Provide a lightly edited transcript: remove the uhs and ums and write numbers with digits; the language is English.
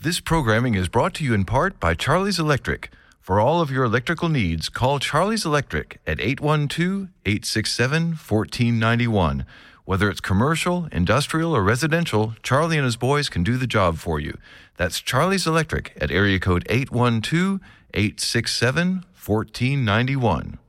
This programming is brought to you in part by Charlie's Electric. For all of your electrical needs, call Charlie's Electric at 812-867-1491. Whether it's commercial, industrial, or residential, Charlie and his boys can do the job for you. That's Charlie's Electric at area code 812-867-1491.